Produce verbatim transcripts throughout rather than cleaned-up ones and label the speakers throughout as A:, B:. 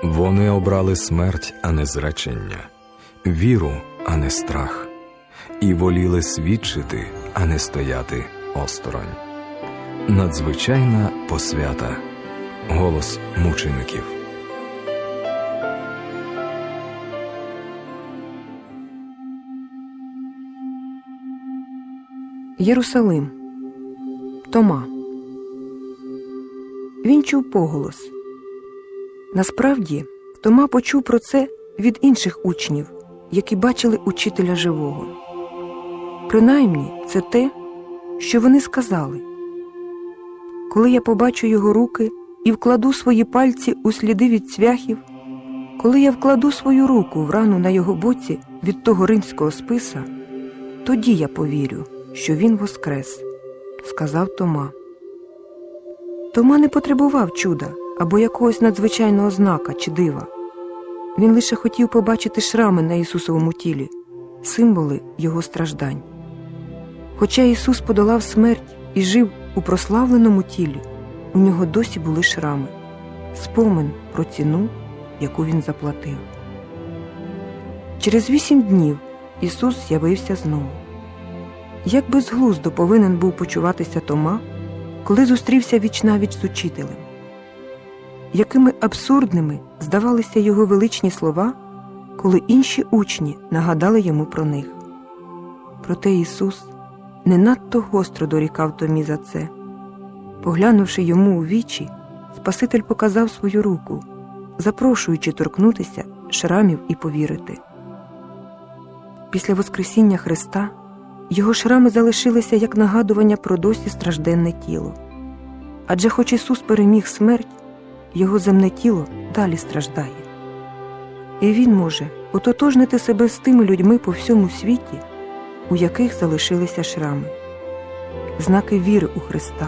A: Вони обрали смерть, а не зречення, віру, а не страх, і воліли свідчити, а не стояти осторонь. Надзвичайна посвята. Голос мучеників.
B: Єрусалим. Тома. Він чув поголос. Насправді, Тома почув про це від інших учнів, які бачили учителя живого. Принаймні, це те, що вони сказали. Коли я побачу його руки і вкладу свої пальці у сліди від цвяхів, коли я вкладу свою руку в рану на його боці від того римського списа, тоді я повірю, що він воскрес, сказав Тома. Тома не потребував чуда або якогось надзвичайного знака чи дива. Він лише хотів побачити шрами на Ісусовому тілі, символи Його страждань. Хоча Ісус подолав смерть і жив у прославленому тілі, у Нього досі були шрами, спомин про ціну, яку Він заплатив. Через вісім днів Ісус з'явився знову. Як безглуздо повинен був почуватися Тома, коли зустрівся віч-навіч з учителем. Якими абсурдними здавалися його величні слова, коли інші учні нагадали йому про них. Проте Ісус не надто гостро дорікав Томі за це. Поглянувши йому у вічі, Спаситель показав свою руку, запрошуючи торкнутися шрамів і повірити. Після Воскресіння Христа його шрами залишилися як нагадування про досі стражденне тіло. Адже хоч Ісус переміг смерть, його земне тіло далі страждає. І Він може ототожнити себе з тими людьми по всьому світі, у яких залишилися шрами. Знаки віри у Христа.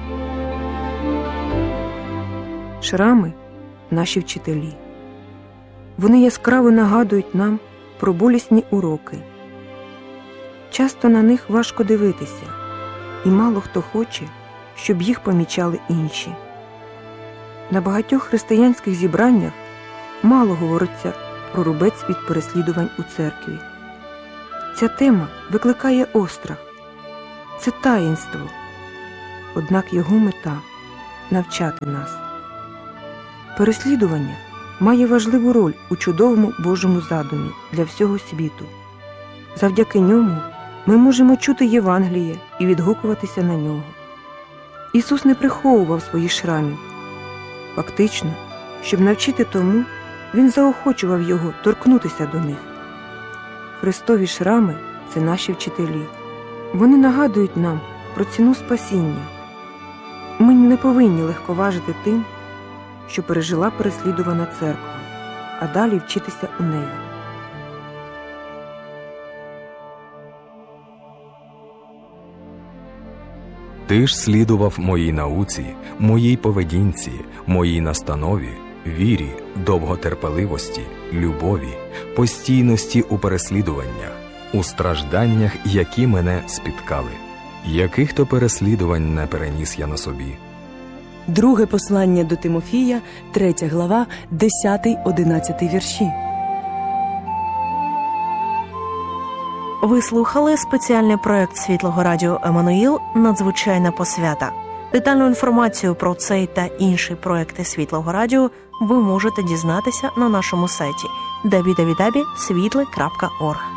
B: Шрами – наші вчителі. Вони яскраво нагадують нам про болісні уроки. Часто на них важко дивитися, і мало хто хоче, щоб їх помічали інші. На багатьох християнських зібраннях мало говориться про рубець від переслідувань у церкві. Ця тема викликає острах. Це таїнство. Однак його мета – навчати нас. Переслідування має важливу роль у чудовому Божому задумі для всього світу. Завдяки ньому ми можемо чути Євангеліє і відгукуватися на нього. Ісус не приховував своїх шрамів. Фактично, щоб навчити тому, Він заохочував його торкнутися до них. Христові шрами – це наші вчителі. Вони нагадують нам про ціну спасіння. Ми не повинні легковажити тим, що пережила переслідувана церква, а далі вчитися у неї.
A: Ти ж слідував моїй науці, моїй поведінці, моїй настанові, вірі, довготерпеливості, любові, постійності у переслідуваннях, у стражданнях, які мене спіткали. Яких то переслідувань не переніс я на собі.
C: Друге послання до Тимофія, третя глава, десятий-одинадцятий вірші.
D: Ви слухали спеціальний проект Світлого Радіо Еммануїл «Надзвичайна посвята». Детальну інформацію про цей та інші проекти Світлого Радіо ви можете дізнатися на нашому сайті дабл ю дабл ю дабл ю крапка світле крапка орг.